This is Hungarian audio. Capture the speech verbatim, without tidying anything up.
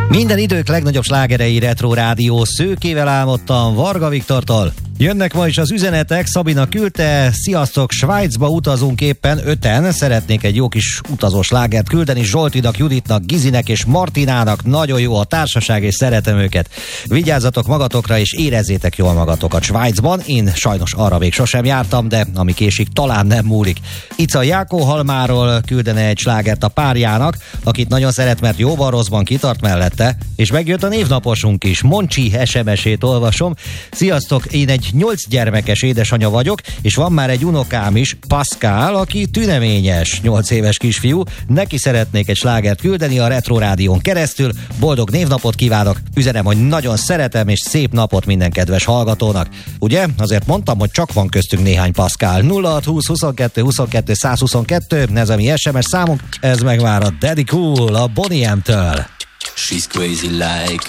Minden idők legnagyobb slágerei Retro Rádió Szőkével álmodtam Varga Viktortól. Jönnek ma is az üzenetek, Szabina küldte, sziasztok, Svájcba utazunk éppen öten, szeretnék egy jó kis utazós slágert küldeni Zsoltinak, Juditnak, Gizinek és Martinának, nagyon jó a társaság és szeretem őket. Vigyázzatok magatokra és érezzétek jól magatokat Svájcban, én sajnos arra még sosem jártam, de ami késik, talán nem múlik. Ica Jákóhalmáról küldene egy slágert a párjának, akit nagyon szeret, mert jóval rosszban kitart mellette, és megjött a névnaposunk is, Moncsi es em es-ét olvasom. Sziasztok, én egy nyolc gyermekes édesanyja vagyok, és van már egy unokám is, Pascal, aki tüneményes, nyolc éves kisfiú. Neki szeretnék egy slágert küldeni a Retro Rádión keresztül. Boldog névnapot kívánok, üzenem, hogy nagyon szeretem, és szép napot minden kedves hallgatónak. Ugye? Azért mondtam, hogy csak van köztünk néhány Pascal. nulla hat húsz huszonkettő huszonkettő százhuszonkettő, ez a mi es em es számunk, ez meg már a Daddy Cool a Boney M-től. She's crazy like